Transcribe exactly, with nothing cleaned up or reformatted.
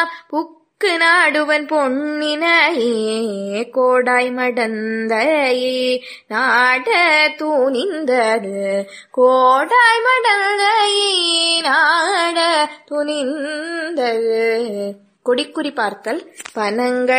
Book நாடுவன் பொன்னினையே கோடாய் மடந்தையே நாட துணிந்தது கோடாய் மடந்தையே நாட துணிந்தது. கொடிக்குறி பார்த்தல். பனங்கள்